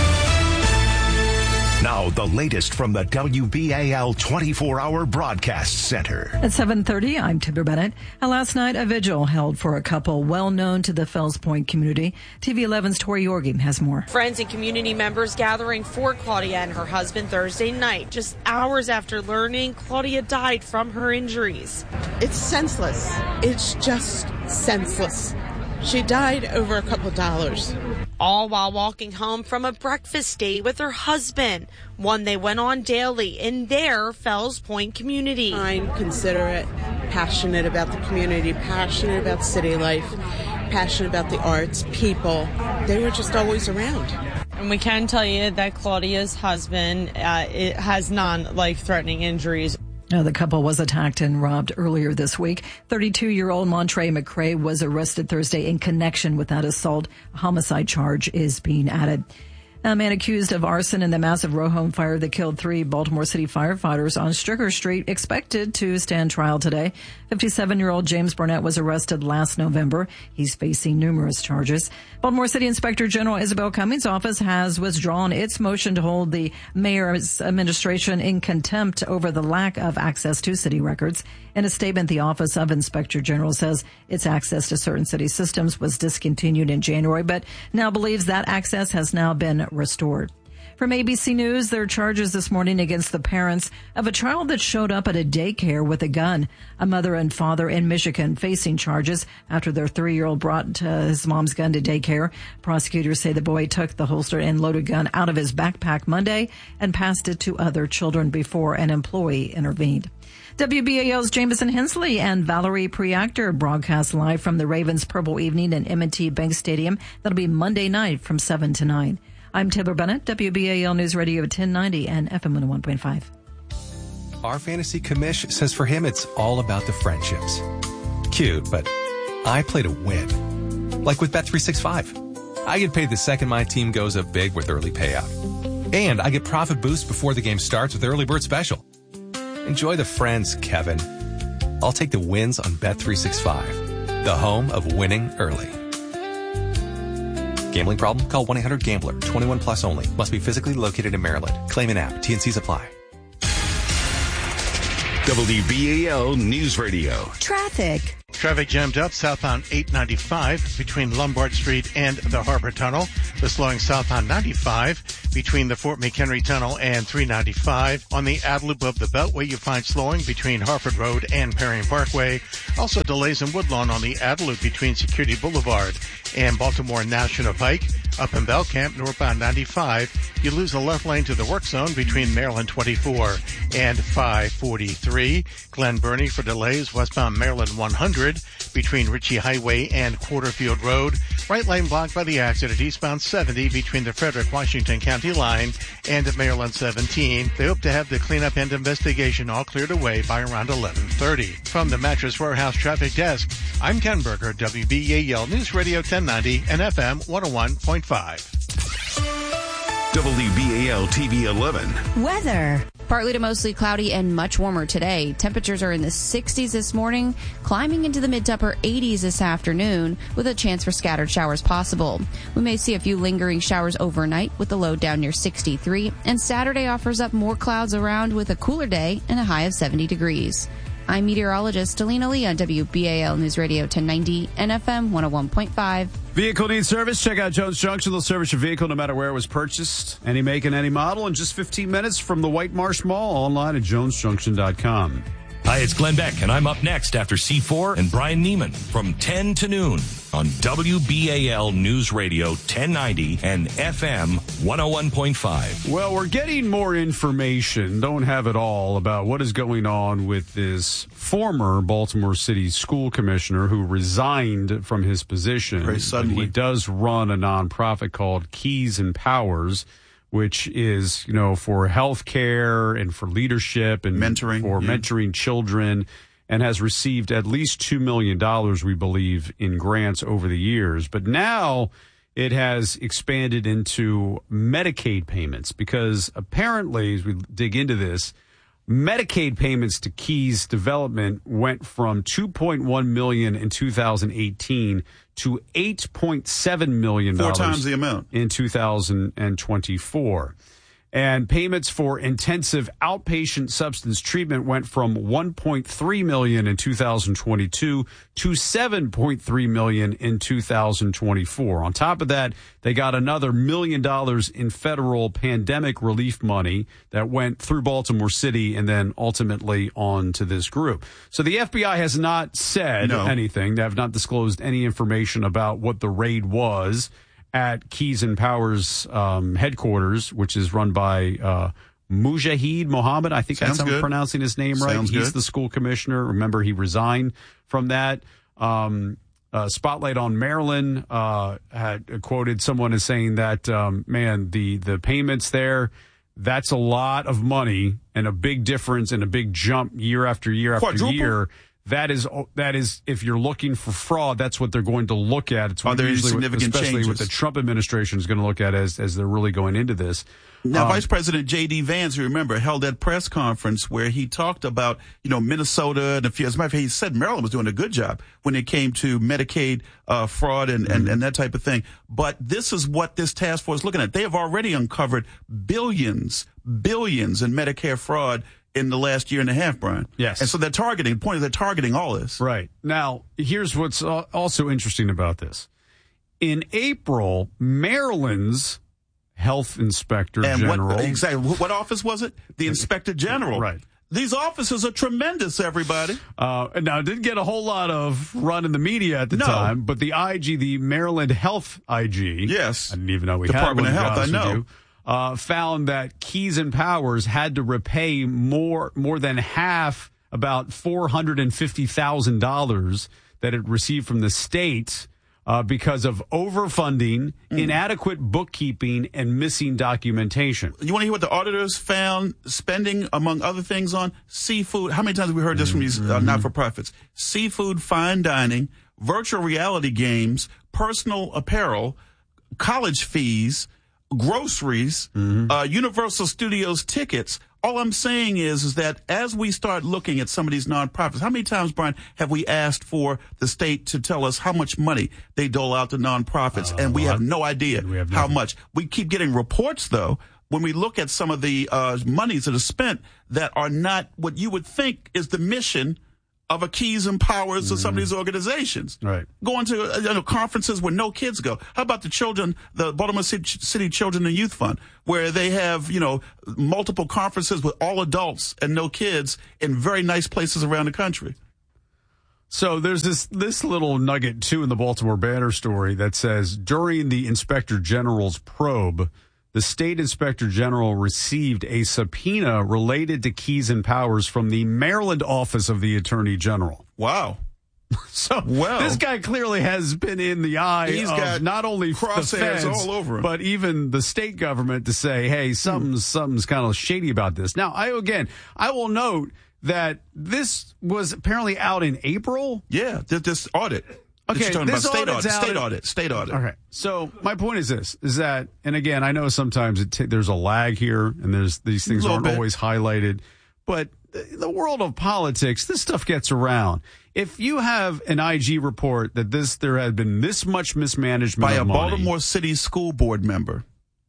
Now, the latest from the WBAL 24-hour broadcast center. At 7:30, I'm Tipper Bennett. Last night, a vigil held for a couple well known to the Fells Point community. TV 11's Tori Yorgi has more. Friends and community members gathering for Claudia and her husband Thursday night, just hours after learning Claudia died from her injuries. It's senseless. It's just senseless. She died over a couple of dollars. All while walking home from a breakfast date with her husband, one they went on daily in their Fells Point community. Kind, considerate, passionate about the community, passionate about city life, passionate about the arts, people. They were just always around. And we can tell you that Claudia's husband has non-life-threatening injuries. The couple was attacked and robbed earlier this week. 32-year-old Montre McCray was arrested Thursday in connection with that assault. A homicide charge is being added. A man accused of arson in the massive row home fire that killed 3 Baltimore City firefighters on Stricker Street expected to stand trial today. 57-year-old James Burnett was arrested last November. He's facing numerous charges. Baltimore City Inspector General Isabel Cummings' office has withdrawn its motion to hold the mayor's administration in contempt over the lack of access to city records. In a statement, the Office of Inspector General says its access to certain city systems was discontinued in January, but now believes that access has now been restored. From ABC News, there are charges this morning against the parents of a child that showed up at a daycare with a gun. A mother and father in Michigan facing charges after their 3-year-old brought his mom's gun to daycare. Prosecutors say the boy took the holstered and loaded gun out of his backpack Monday and passed it to other children before an employee intervened. WBAL's Jameson Hensley and Valerie Preactor broadcast live from the Ravens Purple Evening in M&T Bank Stadium. That'll be Monday night from 7 to 9. I'm Tipper Bennett, WBAL News Radio 1090 and FM 101.5. Our fantasy commish says for him it's all about the friendships. Cute, but I play to win. Like with Bet365. I get paid the second my team goes up big with early payout. And I get profit boost before the game starts with Early Bird Special. Enjoy the friends, Kevin. I'll take the wins on Bet365, the home of winning early. Gambling problem? Call 1-800-GAMBLER. 21 plus only. Must be physically located in Maryland. Claim an app. T&Cs apply. WBAL News Radio. Traffic. Traffic jammed up southbound 895 between Lombard Street and the Harbor Tunnel. The slowing southbound 95 between the Fort McHenry Tunnel and 395. On the outer loop of the Beltway, you find slowing between Harford Road and Perry Parkway. Also delays in Woodlawn on the outer loop between Security Boulevard and Baltimore National Pike. Up in Belcamp, northbound 95, you lose the left lane to the work zone between Maryland 24 and 543. Glen Burnie for delays westbound Maryland 100 between Ritchie Highway and Quarterfield Road. Right lane blocked by the accident eastbound 70 between the Frederick-Washington County line and Maryland 17. They hope to have the cleanup and investigation all cleared away by around 11:30. From the Mattress Warehouse Traffic Desk, I'm Ken Berger, WBAL News Radio 1090 and FM 101.5. WBAL TV 11. Weather. Partly to mostly cloudy and much warmer today. Temperatures are in the 60s this morning, climbing into the mid to upper 80s this afternoon, with a chance for scattered showers possible. We may see a few lingering showers overnight, with the low down near 63, and Saturday offers up more clouds around with a cooler day and a high of 70 degrees. I'm meteorologist Alina Lee on WBAL News Radio 1090 and FM 101.5. Vehicle needs service? Check out Jones Junction. They'll service your vehicle no matter where it was purchased. Any make and any model in just 15 minutes from the White Marsh Mall, online at jonesjunction.com. Hi, it's Glenn Beck, and I'm up next after C4 and Brian Neiman from 10 to noon on WBAL News Radio 1090 and FM 101.5. Well, we're getting more information, don't have it all, about what is going on with this former Baltimore City school commissioner who resigned from his position. Very suddenly. He does run a nonprofit called Keys and Powers, which is, for health care and for leadership and mentoring children, and has received at least $2 million, we believe, in grants over the years. But now it has expanded into Medicaid payments, because apparently, as we dig into this, Medicaid payments to Keys Development went from $2.1 million in 2018 to $8.7 million. 4 times the amount. In 2024. And payments for intensive outpatient substance treatment went from $1.3 million in 2022 to $7.3 million in 2024. On top of that, they got another $1 million in federal pandemic relief money that went through Baltimore City and then ultimately on to this group. So the FBI has not said anything. They have not disclosed any information about what the raid was at Keys and Powers headquarters, which is run by Mujahid Mohammed. I think that's how I'm pronouncing his name right. He's the school commissioner. Remember, he resigned from that. Spotlight on Maryland had quoted someone as saying that, the payments there, that's a lot of money and a big difference and a big jump year after year after year. That is, if you're looking for fraud, that's what they're going to look at. It's what especially what the Trump administration is going to look at as they're really going into this. Now, Vice President J.D. Vance, you remember, held that press conference where he talked about, Minnesota and as a matter of fact, he said Maryland was doing a good job when it came to Medicaid fraud and that type of thing. But this is what this task force is looking at. They have already uncovered billions in Medicare fraud in the last year and a half, Brian. Yes. And so they're targeting all this. Right. Now, here's what's also interesting about this. In April, Maryland's health inspector general. What office was it? The inspector general. Right. These offices are tremendous, everybody. Now, it didn't get a whole lot of run in the media at the time, but the IG, the Maryland Health IG. Yes. I didn't even know we Department had one. of Health, I know. Found that Keys and Powers had to repay more than half, about $450,000 that it received from the state because of overfunding, inadequate bookkeeping, and missing documentation. You want to hear what the auditors found spending, among other things, on seafood? How many times have we heard this from these not-for-profits? Seafood, fine dining, virtual reality games, personal apparel, college fees, groceries, Universal Studios tickets. All I'm saying is that as we start looking at some of these nonprofits, how many times, Brian, have we asked for the state to tell us how much money they dole out to nonprofits, and we have no idea how much. We keep getting reports, though, when we look at some of the monies that are spent that are not what you would think is the mission of a Keys and Powers or some of these organizations. Right. Going to conferences where no kids go. How about the Baltimore City Children and Youth Fund, where they have, multiple conferences with all adults and no kids in very nice places around the country? So there's this little nugget, too, in the Baltimore Banner story that says, during the Inspector General's probe, the state inspector general received a subpoena related to Keys and Powers from the Maryland office of the Attorney General. Wow. So this guy clearly has been in the eye of not only the feds, all over him, but even the state government to say, hey, something's kind of shady about this. Now, I will note that this was apparently out in April. Yeah, this audit. Okay, this state audit. Okay, so my point is this, is that, and again, I know sometimes there's a lag here, and these things aren't always highlighted, but the world of politics, this stuff gets around. If you have an IG report that there had been this much mismanagement by of money, Baltimore City school board member,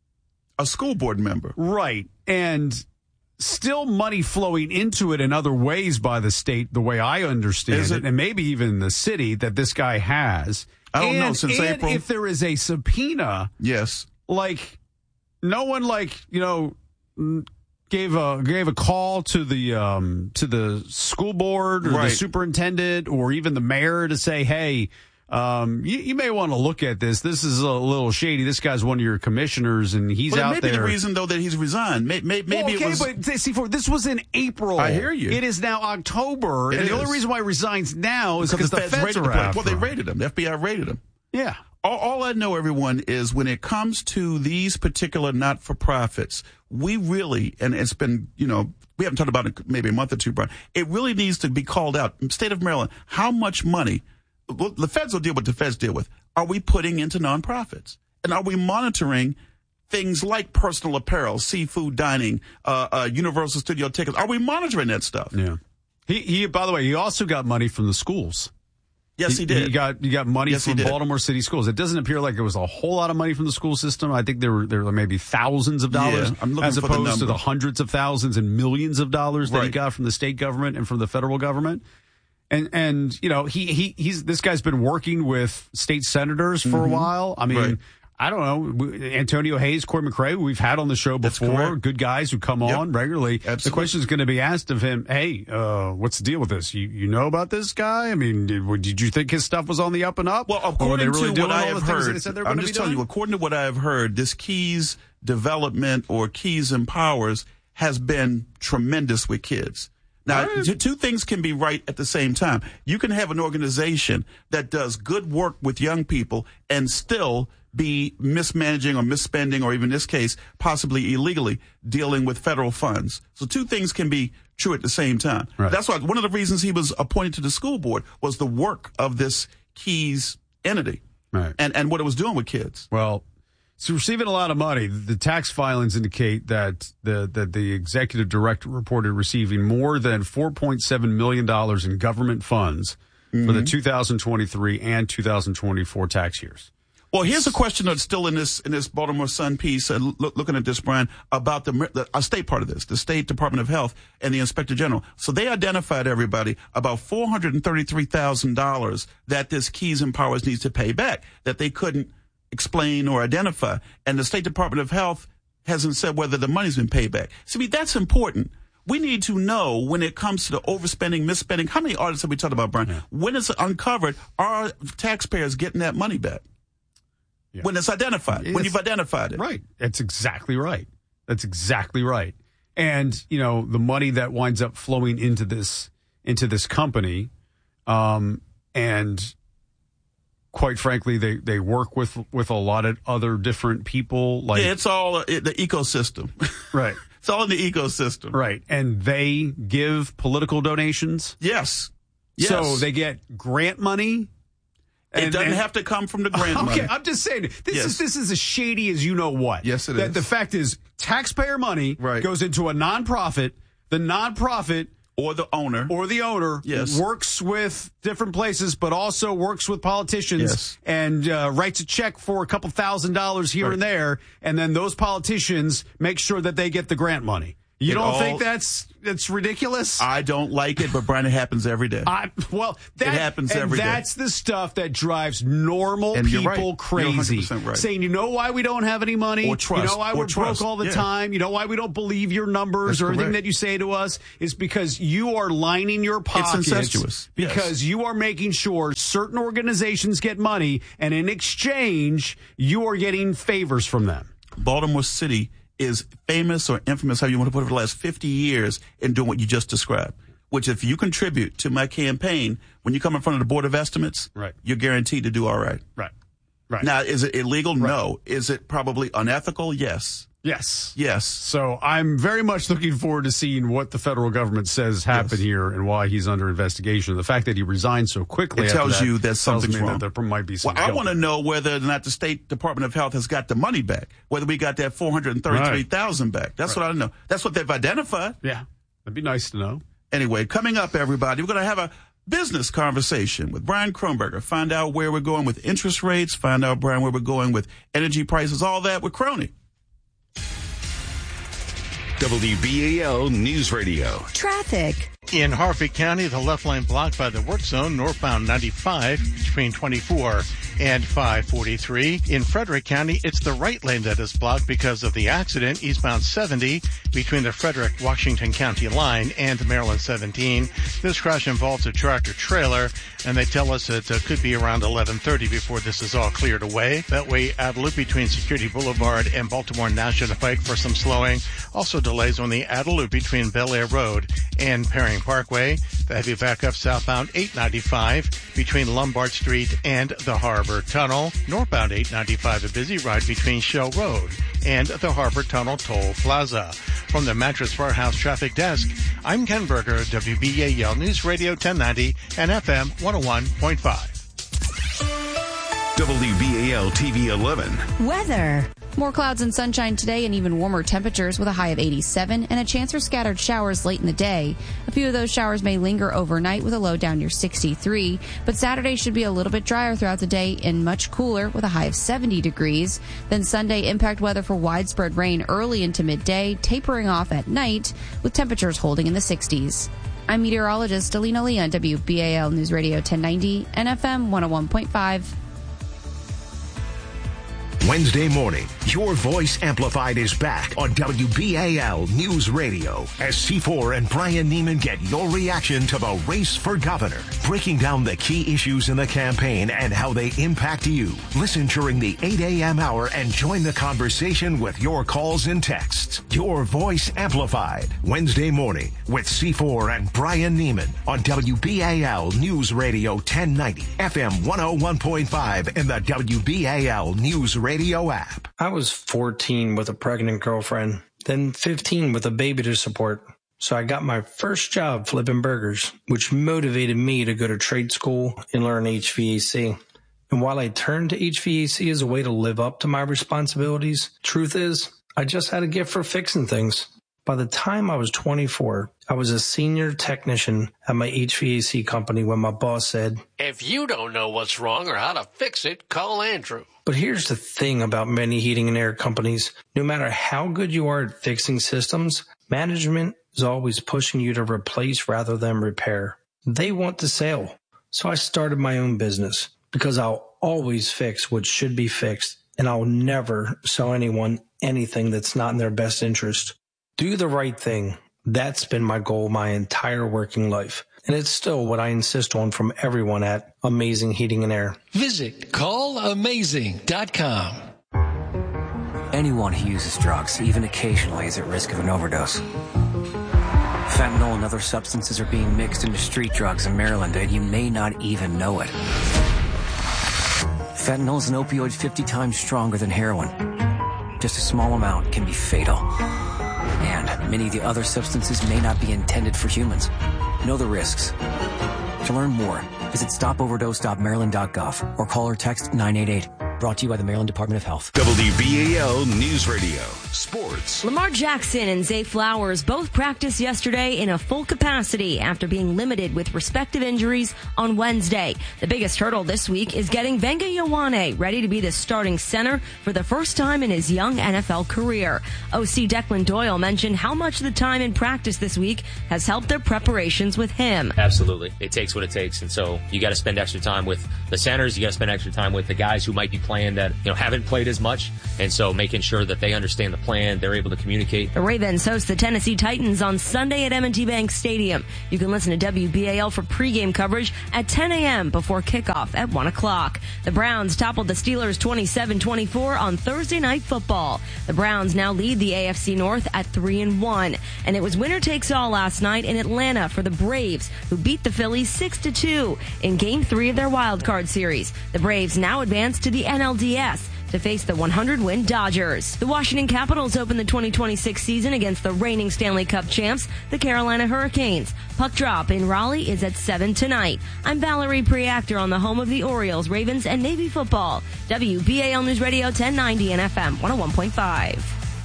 right, and still money flowing into it in other ways by the state, the way I understand it, and maybe even the city that this guy has. I don't know, since April. If there is a subpoena, yes, like no one gave a call to the school board or the superintendent or even the mayor to say, hey, you may want to look at this. This is a little shady. This guy's one of your commissioners, and he's out there. Maybe the reason, though, that he's resigned. Maybe it was. But C4, this was in April. I hear you. It is now October, and the only reason why he resigns now is because the feds are after him. Well, they raided him. The FBI raided him. Yeah. All I know, everyone, is when it comes to these particular not-for-profits, we really, and it's been, we haven't talked about it maybe a month or two, Brian, it really needs to be called out. State of Maryland, how much money, the feds will deal with what the feds deal with, are we putting into nonprofits? And are we monitoring things like personal apparel, seafood dining, Universal Studio tickets? Are we monitoring that stuff? Yeah. He by the way, he also got money from the schools. Yes, he did. He got money from Baltimore City schools. It doesn't appear like it was a whole lot of money from the school system. I think there were maybe thousands of dollars, as opposed to the hundreds of thousands and millions of dollars that he got from the state government and from the federal government. And he's this guy's been working with state senators for a while. I mean, I don't know, Antonio Hayes, Cory McCray, we've had on the show before, good guys who come on regularly. Absolutely. The question is going to be asked of him, hey, what's the deal with this? You know about this guy? I mean, did you think his stuff was on the up and up? Well, according to what I have heard, I'm just telling you, according to what I have heard, this Keys development or Keys and Powers has been tremendous with kids. Now, two things can be right at the same time. You can have an organization that does good work with young people and still be mismanaging or misspending, or even in this case, possibly illegally dealing with federal funds. So two things can be true at the same time. Right. That's why one of the reasons he was appointed to the school board was the work of this Keys entity and what it was doing with kids. Well, it's receiving a lot of money. The tax filings indicate that the executive director reported receiving more than $4.7 million in government funds for the 2023 and 2024 tax years. Well, here's a question that's still in this Baltimore Sun piece, looking at this, Brian, about a state part of this, the State Department of Health and the Inspector General. So they identified, everybody, about $433,000 that this Keys and Powers needs to pay back, that they couldn't explain or identify. And the State Department of Health hasn't said whether the money's been paid back. See, that's important. We need to know when it comes to the overspending, misspending. How many audits have we talked about, Brian? Yeah. When it's uncovered, are taxpayers getting that money back? Yeah. When it's identified, when you've identified it. Right. That's exactly right. And, the money that winds up flowing into this company, and quite frankly, they work with a lot of other different people. It's all the ecosystem. Right. It's all in the ecosystem. Right. And they give political donations. Yes. So they get grant money. It doesn't have to come from the grant money. Okay, I'm just saying, this is as shady as you know what. Yes, it is. The fact is, taxpayer money goes into a nonprofit. The nonprofit or the owner, yes, works with different places, but also works with politicians, yes, and writes a check for a couple $1,000s here and there, and then those politicians make sure that they get the grant money. You don't think that's ridiculous? I don't like it, but Brian, it happens every day. It happens every day. That's the stuff that drives normal and people crazy. You're 100% right. Saying, you know why we don't have any money? Or trust. You know why we're broke all the time? You know why we don't believe your numbers or anything that you say to us? Is because you are lining your pockets. It's incestuous. Because you are making sure certain organizations get money, and in exchange, you are getting favors from them. Baltimore City is famous or infamous, how you want to put it, for the last 50 years in doing what you just described, which if you contribute to my campaign, when you come in front of the Board of Estimates, you're guaranteed to do all right. Right. Now, is it illegal? No. Is it probably unethical? Yes. So I'm very much looking forward to seeing what the federal government says happened here and why he's under investigation. The fact that he resigned so quickly, it tells you that something's wrong. That there might be some. I want to know whether or not the State Department of Health has got the money back, whether we got that $433,000 back. That's what I know. That's what they've identified. Yeah, that'd be nice to know. Anyway, coming up, everybody, we're going to have a business conversation with Brian Kronberger. Find out where we're going with interest rates. Find out, Brian, where we're going with energy prices. All that with Crony. WBAL News Radio. Traffic. In Harford County, the left lane blocked by the work zone northbound 95 between 24 and 543. In Frederick County, it's the right lane that is blocked because of the accident eastbound 70 between the Frederick-Washington County line and Maryland 17. This crash involves a tractor trailer, and they tell us it could be around 11:30 before this is all cleared away. That way, out loop between Security Boulevard and Baltimore National Pike for some slowing. Also delays on the outer loop between Bel Air Road and Perry Parkway. The heavy backup southbound 895 between Lombard Street and the Harbor Tunnel. Northbound 895, a busy ride between Shell Road and the Harbor Tunnel Toll Plaza. From the Mattress Warehouse Traffic Desk, I'm Ken Berger, WBAL News Radio 1090 and FM 101.5. WBAL TV 11. Weather. More clouds and sunshine today and even warmer temperatures with a high of 87 and a chance for scattered showers late in the day. A few of those showers may linger overnight with a low down near 63, but Saturday should be a little bit drier throughout the day and much cooler with a high of 70 degrees. Then Sunday, impact weather for widespread rain early into midday, tapering off at night with temperatures holding in the 60s. I'm meteorologist Alina Lee on WBAL News Radio 1090 and FM 101.5. Wednesday morning, your voice amplified is back on WBAL News Radio as C4 and Brian Neiman get your reaction to the race for governor, breaking down the key issues in the campaign and how they impact you. Listen during the 8 a.m. hour and join the conversation with your calls and texts. Your voice amplified Wednesday morning with C4 and Brian Neiman on WBAL News Radio 1090, FM 101.5 and the WBAL News Radio app. I was 14 with a pregnant girlfriend, then 15 with a baby to support. So I got my first job flipping burgers, which motivated me to go to trade school and learn HVAC. And while I turned to HVAC as a way to live up to my responsibilities, truth is, I just had a gift for fixing things. By the time I was 24, I was a senior technician at my HVAC company when my boss said, "If you don't know what's wrong or how to fix it, call Andrew." But here's the thing about many heating and air companies. No matter how good you are at fixing systems, management is always pushing you to replace rather than repair. They want the sale. So I started my own business because I'll always fix what should be fixed, and I'll never sell anyone anything that's not in their best interest. Do the right thing. That's been my goal my entire working life. And it's still what I insist on from everyone at Amazing Heating and Air. Visit callamazing.com. Anyone who uses drugs, even occasionally, is at risk of an overdose. Fentanyl and other substances are being mixed into street drugs in Maryland, and you may not even know it. Fentanyl is an opioid 50 times stronger than heroin. Just a small amount can be fatal. And many of the other substances may not be intended for humans. Know the risks. To learn more, visit stopoverdose.maryland.gov or call or text 988. Brought to you by the Maryland Department of Health. WBAL News Radio. Sports. Lamar Jackson and Zay Flowers both practiced yesterday in a full capacity after being limited with respective injuries on Wednesday. The biggest hurdle this week is getting Venga Ioane ready to be the starting center for the first time in his young NFL career. OC Declan Doyle mentioned how much the time in practice this week has helped their preparations with him. Absolutely. It takes what it takes. And so you got to spend extra time with the centers. You got to spend extra time with the guys who might be playing that, haven't played as much. And so making sure that they understand the plan, they're able to communicate. The Ravens host the Tennessee Titans on Sunday at M&T Bank Stadium. You can listen to WBAL for pregame coverage at 10 a.m. before kickoff at 1 o'clock. The Browns toppled the Steelers 27-24 on Thursday Night Football. The Browns now lead the AFC North at 3-1. And it was winner takes all last night in Atlanta for the Braves, who beat the Phillies 6-2 in Game 3 of their wild card series. The Braves now advance to the NLDS to face the 100-win Dodgers. The Washington Capitals open the 2026 season against the reigning Stanley Cup champs, the Carolina Hurricanes. Puck drop in Raleigh is at 7 tonight. I'm Valerie Preactor on the home of the Orioles, Ravens, and Navy football. WBAL News Radio 1090 and FM 101.5.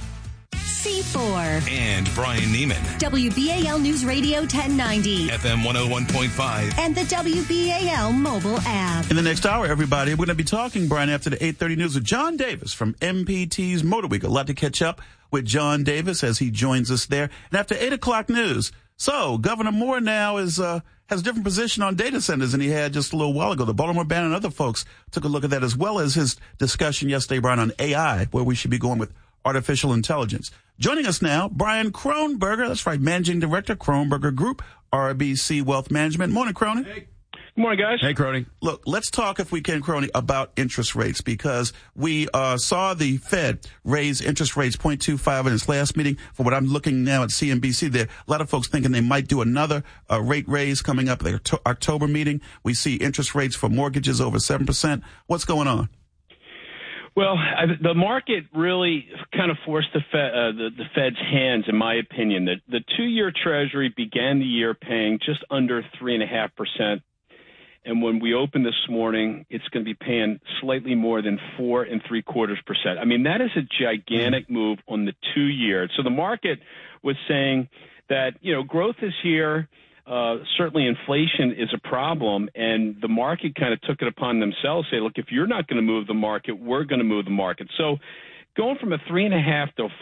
C4 And Brian Neiman. WBAL News Radio 1090. FM 101.5. And the WBAL mobile app. In the next hour, everybody, we're going to be talking, Brian, after the 8:30 news with John Davis from MPT's Motor Week. A lot to catch up with John Davis as he joins us there. And after 8 o'clock news, so Governor Moore now has a different position on data centers than he had just a little while ago. The Baltimore Band and other folks took a look at that, as well as his discussion yesterday, Brian, on AI, where we should be going with artificial intelligence. Joining us now, Brian Kronberger. That's right, Managing Director, Kronberger Group, RBC Wealth Management. Morning, Crony. Hey. Good morning, guys. Hey, Crony. Look, let's talk, if we can, Crony, about interest rates, because we saw the Fed raise interest rates 0.25 in its last meeting. For what I'm looking now at CNBC, there a lot of folks thinking they might do another rate raise coming up at their October meeting. We see interest rates for mortgages over 7%. What's going on? Well, the market really kind of forced the Fed's hands, in my opinion. The 2-year Treasury began the year paying just under 3.5%. And when we open this morning, it's going to be paying slightly more than 4.75%. I mean, that is a gigantic move on the 2-year. So the market was saying that, growth is here. Certainly inflation is a problem, and the market kind of took it upon themselves to say, look, if you're not going to move the market, we're going to move the market. So going from a 3.5% to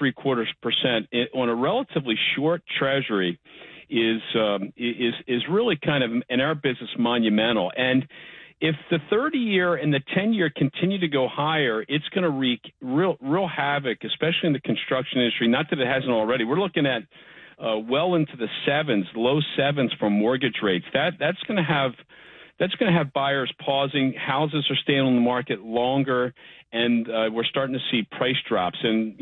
4.75% on a relatively short Treasury is really kind of, in our business, monumental. And if the 30-year and the 10-year continue to go higher, it's going to wreak real havoc, especially in the construction industry. Not that it hasn't already. We're looking at well into the low sevens for mortgage rates. That's going to have buyers pausing. Houses are staying on the market longer, and we're starting to see price drops. And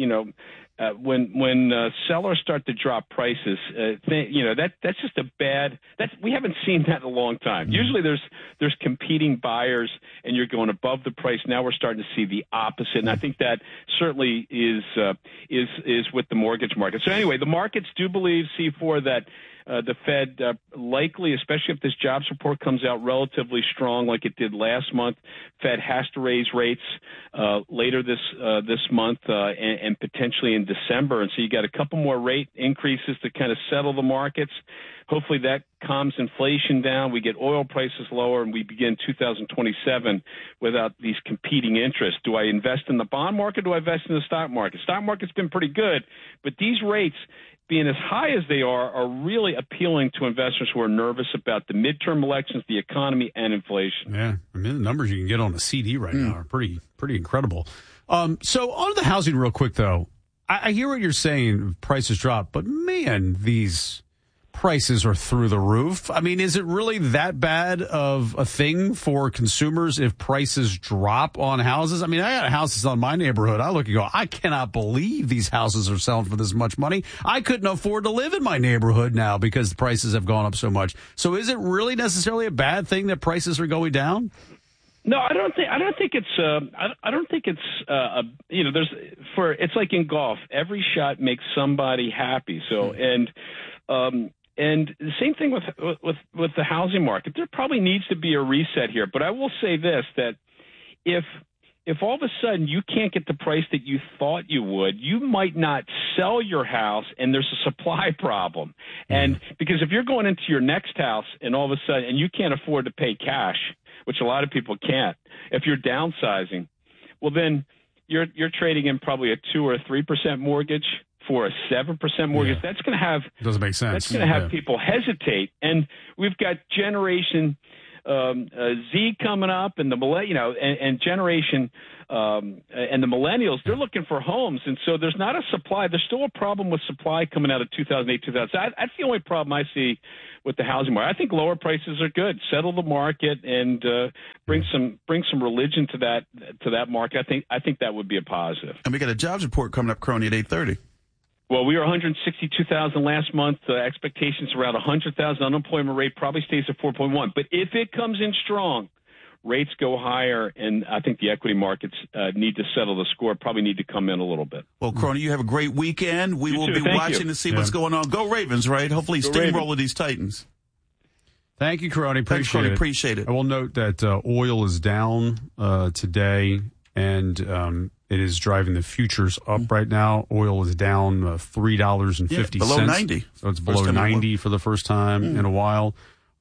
when sellers start to drop prices, that's just a bad. We haven't seen that in a long time. Usually there's competing buyers, and you're going above the price. Now we're starting to see the opposite, and I think that certainly is with the mortgage market. So anyway, the markets do believe, C4, that the Fed likely, especially if this jobs report comes out relatively strong like it did last month, Fed has to raise rates later this month and potentially in December. And so you got a couple more rate increases to kind of settle the markets. Hopefully that calms inflation down. We get oil prices lower, and we begin 2027 without these competing interests. Do I invest in the bond market? Do I invest in the stock market? Stock market's been pretty good, but these rates, being as high as they are really appealing to investors who are nervous about the midterm elections, the economy, and inflation. Yeah, I mean, the numbers you can get on a CD right now are pretty incredible. So on the housing real quick, though, I hear what you're saying, prices drop, but man, these prices are through the roof. I mean, is it really that bad of a thing for consumers if prices drop on houses? I mean, I got houses on my neighborhood. I look and go, I cannot believe these houses are selling for this much money. I couldn't afford to live in my neighborhood now because the prices have gone up so much. So is it really necessarily a bad thing that prices are going down? No, I don't think it's it's like in golf. Every shot makes somebody happy. So, and the same thing with the housing market. There probably needs to be a reset here. But I will say this, that if if all of a sudden you can't get the price that you thought you would, you might not sell your house, and there's a supply problem. And because if you're going into your next house and all of a sudden, and you can't afford to pay cash, which a lot of people can't, if you're downsizing, well, then you're trading in probably a 2 or 3% mortgage for a 7% mortgage. That's going to have doesn't make sense. That's going to have people hesitate. And we've got Generation Z coming up, and and Generation and the millennials. They're looking for homes, and so there's not a supply. There's still a problem with supply coming out of 2008, 2000. That's the only problem I see with the housing market. I think lower prices are good. Settle the market and bring some religion to that market. I think that would be a positive. And we got a jobs report coming up, Crony, at 8:30. Well, we were 162,000 last month. Expectations around 100,000. Unemployment rate probably stays at 4.1. But if it comes in strong, rates go higher, and I think the equity markets need to settle the score, probably need to come in a little bit. Well, Crony, you have a great weekend. We will be watching to see what's going on. Go Ravens, right? Hopefully steamroller these Titans. Thank you, Crony. Appreciate it. I will note that oil is down today, and it is driving the futures up right now. Oil is down $3.50. Below 90. So it's below 90 for the first time in a while.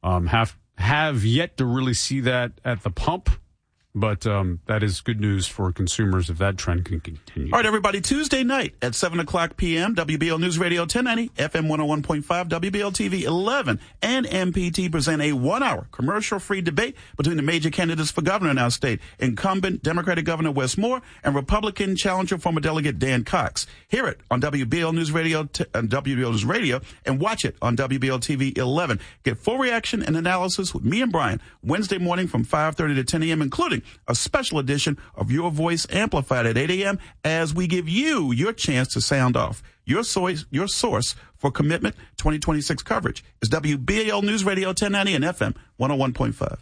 Have yet to really see that at the pump, but that is good news for consumers if that trend can continue. All right, everybody, Tuesday night at 7 o'clock p.m., WBL News Radio 1090, FM 101.5, WBL TV 11, and MPT present a 1-hour commercial-free debate between the major candidates for governor in our state, incumbent Democratic Governor Wes Moore and Republican challenger former Delegate Dan Cox. Hear it on WBL News Radio, WBL News Radio, and watch it on WBL TV 11. Get full reaction and analysis with me and Brian Wednesday morning from 5:30 to 10 a.m., including a special edition of Your Voice Amplified at 8 a.m. as we give you your chance to sound off. Your source for Commitment 2026 coverage is WBAL News Radio 1090 and FM 101.5.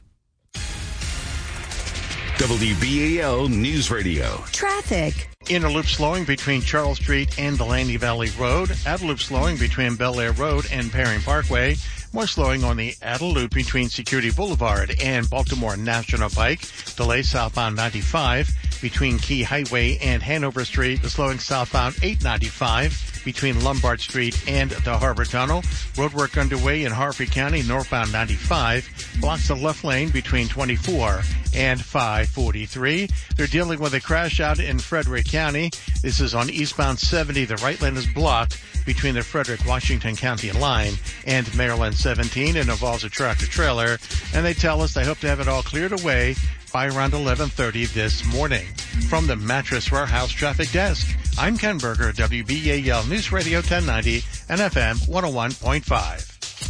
WBAL News Radio. Traffic. Inner loop slowing between Charles Street and Delaney Valley Road. Outer loop slowing between Bel Air Road and Perry Parkway. More slowing on the outer loop between Security Boulevard and Baltimore National Pike. Delay southbound 95 between Key Highway and Hanover Street. The slowing southbound 895 between Lombard Street and the Harbor Tunnel. Roadwork underway in Harford County, northbound 95. Blocks the left lane between 24 and 543. They're dealing with a crash out in Frederick County. This is on eastbound 70. The right lane is blocked between the Frederick-Washington County line and Maryland 17. It involves a tractor-trailer, and they tell us they hope to have it all cleared away by around 11:30 this morning. From the Mattress Warehouse Traffic Desk, I'm Ken Berger, WBAL News Radio 1090 and FM 101.5.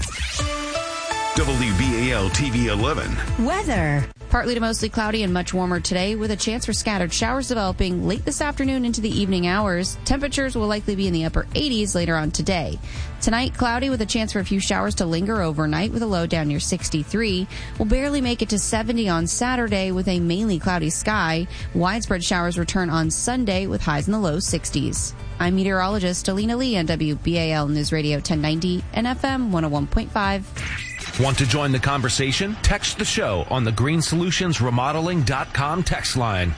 WBAL TV 11. Weather. Partly to mostly cloudy and much warmer today with a chance for scattered showers developing late this afternoon into the evening hours. Temperatures will likely be in the upper 80s later on today. Tonight, cloudy with a chance for a few showers to linger overnight with a low down near 63. We'll barely make it to 70 on Saturday with a mainly cloudy sky. Widespread showers return on Sunday with highs in the low 60s. I'm meteorologist Alina Lee on WBAL News Radio 1090 and FM 101.5. Want to join the conversation? Text the show on the greensolutionsremodeling.com text line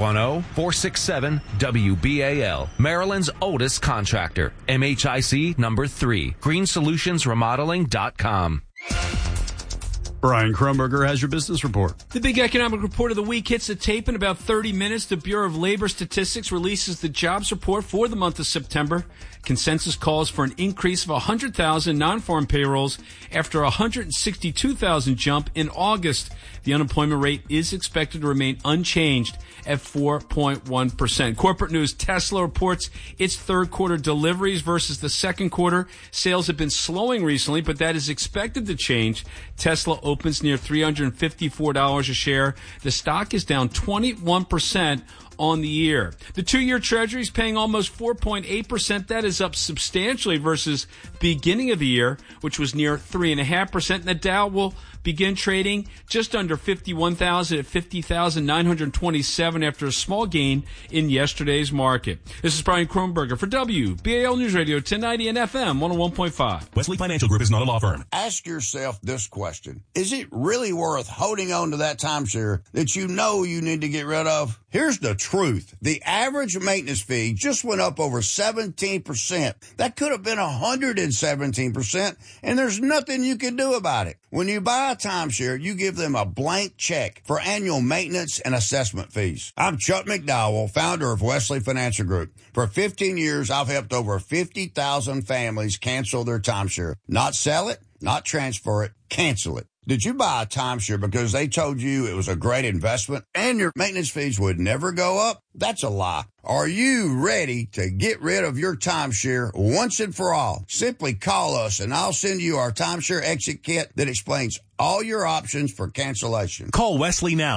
410-467-WBAL. Maryland's oldest contractor. MHIC number 3. greensolutionsremodeling.com. Brian Kronberger has your business report. The big economic report of the week hits the tape in about 30 minutes. The Bureau of Labor Statistics releases the jobs report for the month of September. Consensus calls for an increase of 100,000 non-farm payrolls after a 162,000 jump in August. The unemployment rate is expected to remain unchanged at 4.1%. Corporate news, Tesla reports its third quarter deliveries versus the second quarter. Sales have been slowing recently, but that is expected to change. Tesla opens near $354 a share. The stock is down 21% on the year. The 2-year Treasury is paying almost 4.8%. That is up substantially versus beginning of the year, which was near 3.5%. And the Dow will begin trading just under 51,000 at 50,927 after a small gain in yesterday's market. This is Brian Kronberger for WBAL News Radio 1090 and FM 101.5. Wesley Financial Group is not a law firm. Ask yourself this question. Is it really worth holding on to that timeshare that you know you need to get rid of? Here's the truth. The average maintenance fee just went up over 17%. That could have been 117%, and there's nothing you can do about it. When you buy a timeshare, you give them a blank check for annual maintenance and assessment fees. I'm Chuck McDowell, founder of Wesley Financial Group. For 15 years, I've helped over 50,000 families cancel their timeshare. Not sell it, not transfer it, cancel it. Did you buy a timeshare because they told you it was a great investment and your maintenance fees would never go up? That's a lie. Are you ready to get rid of your timeshare once and for all? Simply call us and I'll send you our timeshare exit kit that explains all your options for cancellation. Call Wesley now.